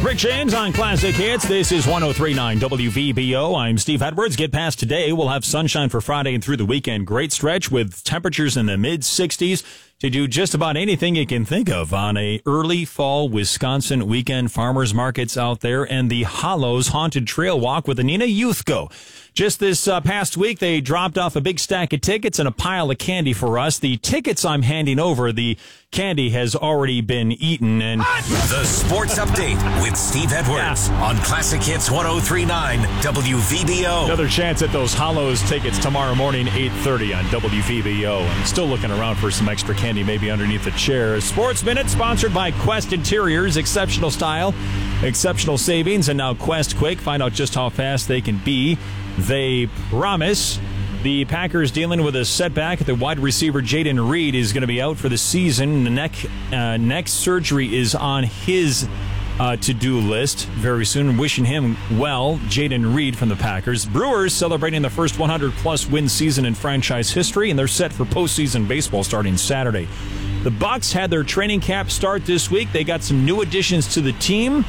Rick James on Classic Hits. This is 103.9 WVBO. I'm Steve Edwards. Get past today. We'll have sunshine for Friday and through the weekend. Great stretch with temperatures in the mid-60s to do just about anything you can think of on a early fall Wisconsin weekend. Farmers markets out there and the Hollows Haunted Trail Walk with the Neenah Youth Go. Just this past week, they dropped off a big stack of tickets and a pile of candy for us. The tickets I'm handing over, the candy has already been eaten. And the Sports Update with Steve Edwards on Classic Hits 103.9 WVBO. Another chance at those Hollows tickets tomorrow morning, 8:30 on WVBO. I'm still looking around for some extra candy maybe underneath the chair. Sports Minute sponsored by Quest Interiors. Exceptional style, exceptional savings, and now Quest Quick. Find out just how fast they can be. They promise. The Packers dealing with a setback. The wide receiver Jayden Reed is going to be out for the season. The neck surgery is on his to-do list very soon. Wishing him well, Jayden Reed from the Packers. Brewers celebrating the first 100-plus win season in franchise history, and they're set for postseason baseball starting Saturday. The Bucks had their training camp start this week. They got some new additions to the team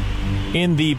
in the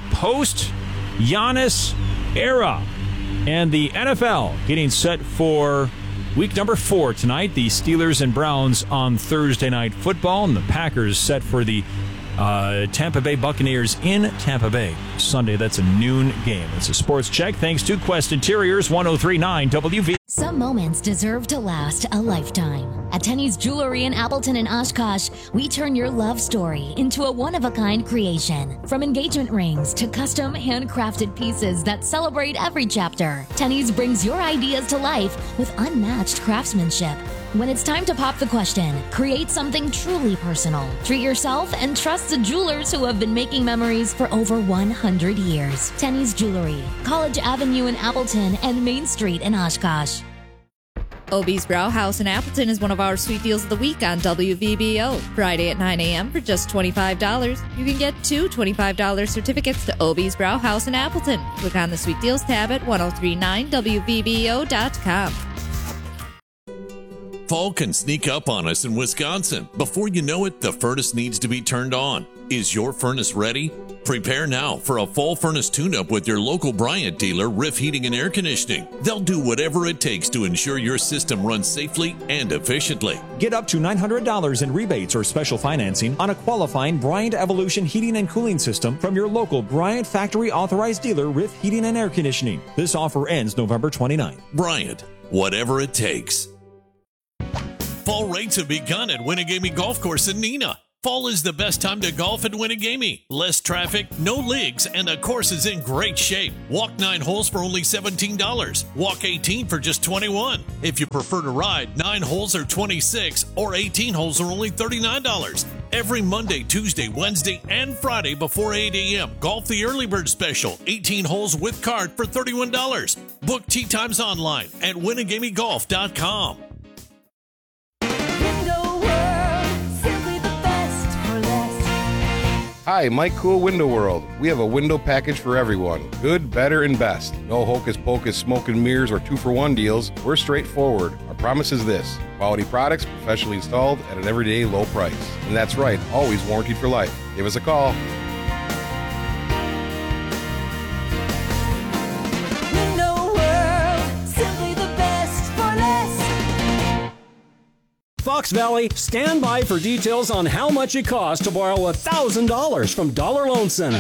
post-Giannis era. And the NFL getting set for week number 4 tonight. The Steelers and Browns on Thursday Night Football. And the Packers set for the Tampa Bay Buccaneers in Tampa Bay Sunday. That's a noon game. It's a sports check thanks to Quest Interiors, 103.9 WV. Some moments deserve to last a lifetime. At Tenny's Jewelry in Appleton and Oshkosh, we turn your love story into a one-of-a-kind creation. From engagement rings to custom handcrafted pieces that celebrate every chapter, Tenny's brings your ideas to life with unmatched craftsmanship. When it's time to pop the question, create something truly personal. Treat yourself and trust the jewelers who have been making memories for over 100 years. Tenny's Jewelry, College Avenue in Appleton and Main Street in Oshkosh. Obie's Brow House in Appleton is one of our sweet deals of the week on WVBO. Friday at 9 a.m. for just $25. You can get 2 $25 certificates to Obie's Brow House in Appleton. Click on the Sweet Deals tab at 1039WVBO.com. Fall can sneak up on us in Wisconsin. Before you know it, the furnace needs to be turned on. Is your furnace ready? Prepare now for a fall furnace tune-up with your local Bryant dealer, Riff Heating and Air Conditioning. They'll do whatever it takes to ensure your system runs safely and efficiently. Get up to $900 in rebates or special financing on a qualifying Bryant Evolution heating and cooling system from your local Bryant factory authorized dealer, Riff Heating and Air Conditioning. This offer ends November 29. Bryant, whatever it takes. Fall rates have begun at Winnegamie Golf Course in Neenah. Fall is the best time to golf at Winnegamie. Less traffic, no leagues, and the course is in great shape. Walk 9 holes for only $17. Walk 18 for just $21. If you prefer to ride, 9 holes are $26 or 18 holes are only $39. Every Monday, Tuesday, Wednesday, and Friday before 8 a.m. Golf the Early Bird Special, 18 holes with cart for $31. Book tee times online at WinnegamieGolf.com. Hi, Mike Cool, Window World. We have a window package for everyone. Good, better, and best. No hocus pocus, smoke and mirrors, or 2-for-1 deals. We're straightforward. Our promise is this: quality products, professionally installed at an everyday low price. And that's right, always warranted for life. Give us a call. Fox Valley, stand by for details on how much it costs to borrow $1,000 from Dollar Loan Center.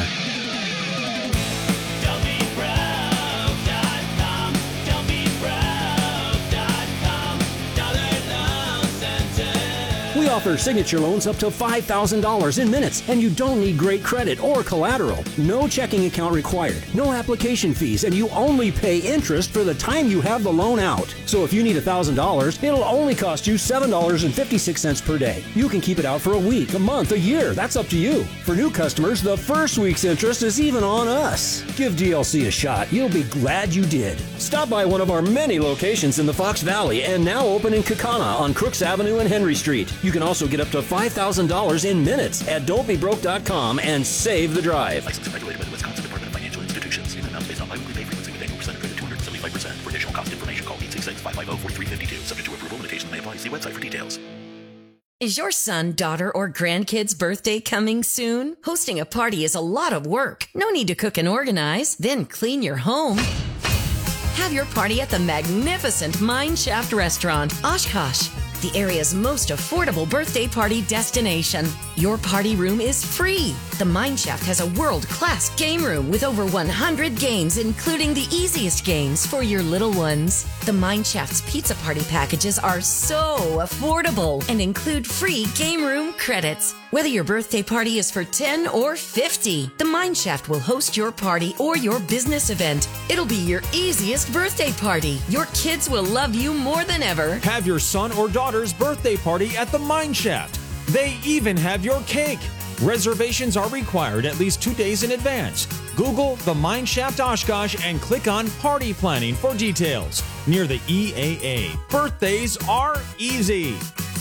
We offer signature loans up to $5,000 in minutes, and you don't need great credit or collateral. No checking account required, no application fees, and you only pay interest for the time you have the loan out. So if you need $1,000, it'll only cost you $7.56 per day. You can keep it out for a week, a month, a year. That's up to you. For new customers, the first week's interest is even on us. Give DLC a shot. You'll be glad you did. Stop by one of our many locations in the Fox Valley and now open in Kaukauna on Crooks Avenue and Henry Street. You can also get up to $5,000 in minutes at don'tbebroke.com and save the drive. License regulated by the Wisconsin Department of Financial Institutions. Payment amounts based on biweekly pay frequency with annual percentage rate of 275%. For additional cost information, call 866-550-4352. Subject to approval, limitations may apply. See website for details. Is your son, daughter, or grandkid's birthday coming soon? Hosting a party is a lot of work. No need to cook and organize, then clean your home. Have your party at the magnificent Mine Shaft Restaurant, Oshkosh, the area's most affordable birthday party destination. Your party room is free. The Mine Shaft has a world-class game room with over 100 games, including the easiest games for your little ones. The Mine Shaft's pizza party packages are so affordable and include free game room credits. Whether your birthday party is for 10 or 50, the Mine Shaft will host your party or your business event. It'll be your easiest birthday party. Your kids will love you more than ever. Have your son or daughter's birthday party at the Mine Shaft. They even have your cake. Reservations are required at least 2 days in advance. Google the Mine Shaft Oshkosh and click on Party Planning for details. Near the EAA. Birthdays are easy.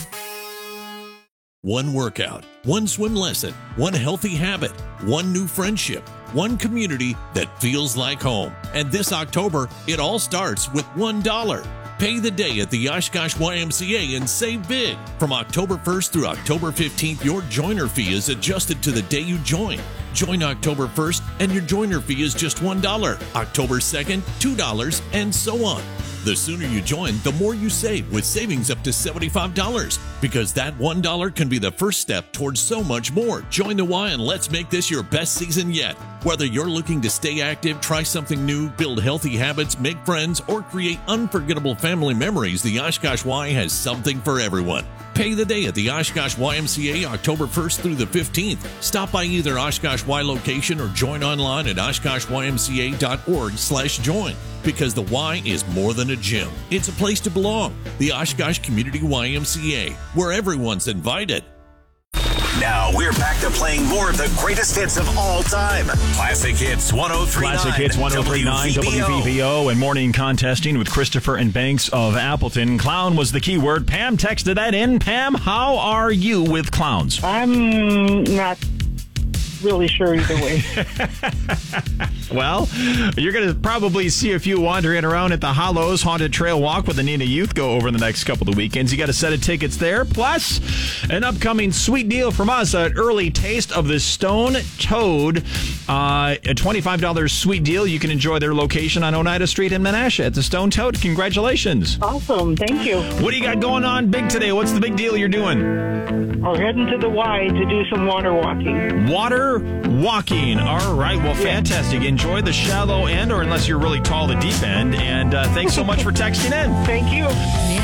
One workout, one swim lesson, one healthy habit, one new friendship, one community that feels like home. And this October, it all starts with $1. Pay the day at the Oshkosh YMCA and save big. From October 1st through October 15th, your joiner fee is adjusted to the day you join. Join October 1st and your joiner fee is just $1. October 2nd, $2, and so on. The sooner you join, the more you save, with savings up to $75. Because that $1 can be the first step towards so much more. Join the Y and let's make this your best season yet. Whether you're looking to stay active, try something new, build healthy habits, make friends, or create unforgettable family memories, the Oshkosh Y has something for everyone. Pay the day at the Oshkosh YMCA October 1st through the 15th. Stop by either Oshkosh Y location or join online at oshkoshymca.org/join. Because the Y is more than a gym. It's a place to belong. The Oshkosh Community YMCA, where everyone's invited. Now we're back to playing more of the greatest hits of all time. Classic Hits 103.9. Classic Hits 103.9 WVBO and morning contesting with Christopher and Banks of Appleton. Clown was the key word. Pam texted that in. Pam, how are you with clowns? I'm not really sure either way. Well, you're going to probably see a few wandering around at the Hollows Haunted Trail Walk with the Neenah Youth Go over the next couple of weekends. You got a set of tickets there, plus an upcoming sweet deal from us, an early taste of the Stone Toad, a $25 sweet deal. You can enjoy their location on Oneida Street in Menasha at the Stone Toad. Congratulations. Awesome. Thank you. What do you got going on big today? What's the big deal you're doing? We're heading to the Y to do some water walking. Water walking. All right. Well, fantastic. Enjoy the shallow end, or unless you're really tall, the deep end. And thanks so much for texting in. Thank you.